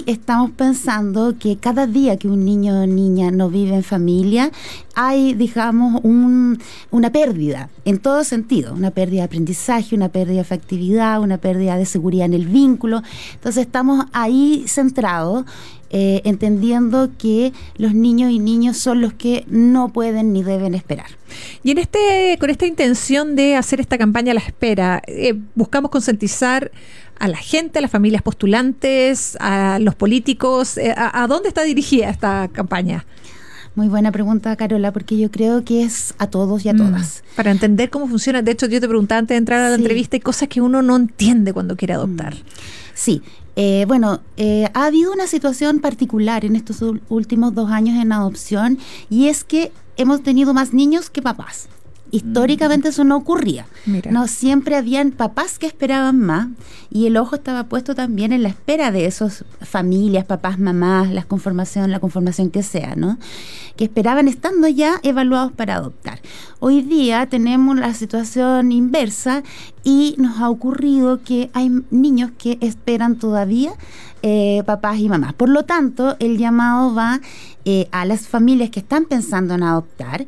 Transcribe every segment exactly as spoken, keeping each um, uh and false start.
estamos pensando que cada día que un niño o niña no vive en familia, hay, digamos, un, una pérdida en todo sentido, una pérdida de aprendizaje, una pérdida de afectividad, una pérdida de seguridad en el vínculo. Entonces estamos ahí centrados, eh, entendiendo que los niños y niñas son los que no pueden ni deben esperar. Y en este, con esta intención de hacer esta campaña a la espera, eh, buscamos concientizar a la gente, a las familias postulantes, a los políticos. Eh, a, ¿A dónde está dirigida esta campaña? Muy buena pregunta, Carola, porque yo creo que es a todos y a todas. Mm, para entender cómo funciona. De hecho, yo te preguntaba antes de entrar a la sí. entrevista, hay cosas que uno no entiende cuando quiere adoptar. Sí. Eh, bueno, eh, ha habido una situación particular en estos últimos dos años en adopción, y es que hemos tenido más niños que papás. Históricamente eso no ocurría. Mira. No siempre habían papás que esperaban más, y el ojo estaba puesto también en la espera de esas familias, papás, mamás, la conformación, la conformación que sea, ¿no? Que esperaban estando ya evaluados para adoptar. Hoy día tenemos la situación inversa y nos ha ocurrido que hay niños que esperan todavía eh, papás y mamás. Por lo tanto, el llamado va eh, a las familias que están pensando en adoptar,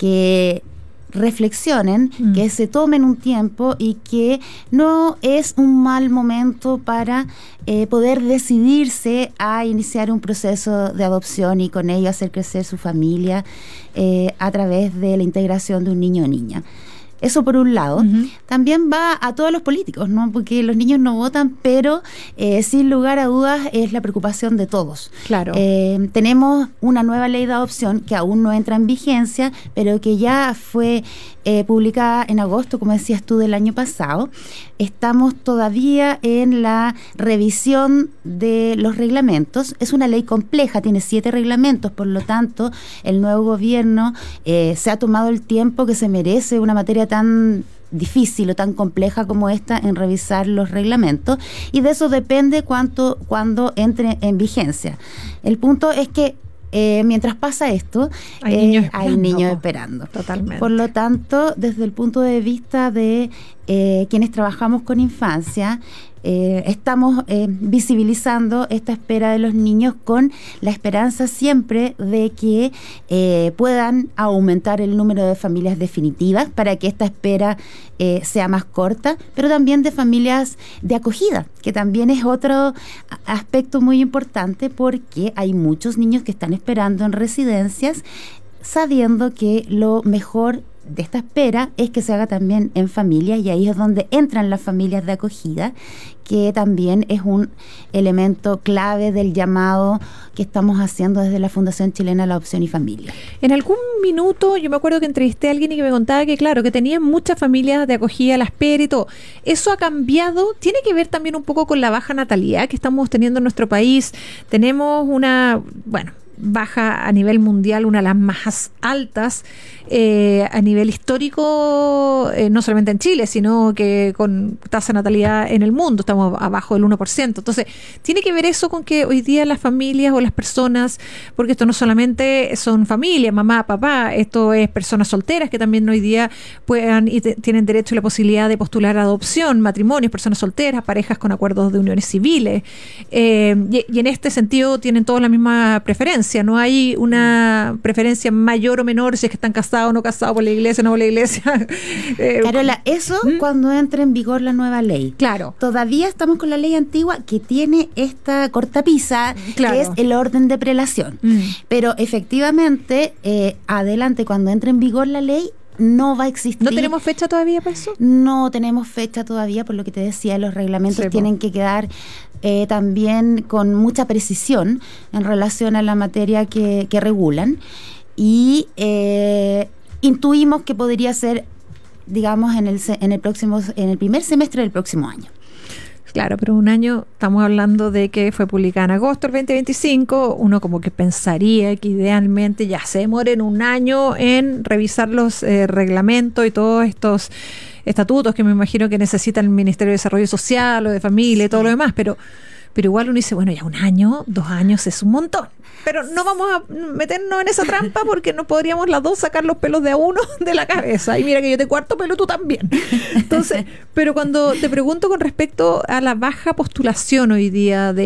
que reflexionen, mm. que se tomen un tiempo y que no es un mal momento para eh, poder decidirse a iniciar un proceso de adopción y con ello hacer crecer su familia eh, a través de la integración de un niño o niña. Eso por un lado. Uh-huh. También va a todos los políticos, ¿no? Porque los niños no votan, pero eh, sin lugar a dudas es la preocupación de todos. Claro. Eh, tenemos una nueva ley de adopción que aún no entra en vigencia, pero que ya fue eh, publicada en agosto, como decías tú, del año pasado. Estamos todavía en la revisión de los reglamentos. Es una ley compleja, tiene siete reglamentos, por lo tanto, el nuevo gobierno eh, se ha tomado el tiempo que se merece una materia tan difícil o tan compleja como esta en revisar los reglamentos, y de eso depende cuánto, cuando entre en vigencia. El punto es que Eh, mientras pasa esto, hay eh, niños esperando. Hay niños esperando. Totalmente. Por lo tanto, desde el punto de vista de eh, quienes trabajamos con infancia, eh, estamos eh, visibilizando esta espera de los niños con la esperanza siempre de que eh, puedan aumentar el número de familias definitivas para que esta espera eh, sea más corta, pero también de familias de acogida, que también es otro aspecto muy importante, porque hay muchos niños que están esperando en residencias sabiendo que lo mejor de esta espera es que se haga también en familia, y ahí es donde entran las familias de acogida, que también es un elemento clave del llamado que estamos haciendo desde la Fundación Chilena de la Adopción y Familia. En algún minuto yo me acuerdo que entrevisté a alguien y que me contaba que claro, que tenían muchas familias de acogida a la espera y todo. ¿Eso ha cambiado? ¿Tiene que ver también un poco con la baja natalidad que estamos teniendo en nuestro país? Tenemos una, bueno, baja a nivel mundial, una de las más altas eh, a nivel histórico, eh, no solamente en Chile, sino que con tasa de natalidad en el mundo, estamos abajo del uno por ciento. Entonces, ¿tiene que ver eso con que hoy día las familias o las personas, porque esto no solamente son familias, mamá, papá, esto es personas solteras que también hoy día puedan y te, tienen derecho y la posibilidad de postular adopción, matrimonios, personas solteras, parejas con acuerdos de uniones civiles, eh, y, y en este sentido tienen todos la misma preferencia? No hay una preferencia mayor o menor si es que están casados o no casados, por la iglesia o no por la iglesia. eh, Carola, eso ¿Mm? cuando entre en vigor la nueva ley. Claro. Todavía estamos con la ley antigua que tiene esta cortapisa, claro, que es el orden de prelación. Mm. Pero efectivamente, eh, adelante, cuando entre en vigor la ley, no va a existir. ¿No tenemos fecha todavía para eso? No tenemos fecha todavía, por lo que te decía, los reglamentos sí, tienen que quedar eh, también con mucha precisión en relación a la materia que, que regulan, y eh, intuimos que podría ser, digamos, en el, en el próximo, en el primer semestre del próximo año. Claro, pero un año, estamos hablando de que fue publicada en agosto del veinte veinticinco, uno como que pensaría que idealmente ya se demoren un año en revisar los eh, reglamentos y todos estos estatutos que me imagino que necesita el Ministerio de Desarrollo Social o de Familia y todo lo demás, pero, pero igual uno dice, bueno, ya un año, dos años es un montón. Pero no vamos a meternos en esa trampa porque no podríamos las dos sacar los pelos de a uno de la cabeza. Y mira que yo te cuarto pelo, tú también. Entonces, pero cuando te pregunto con respecto a la baja postulación hoy día de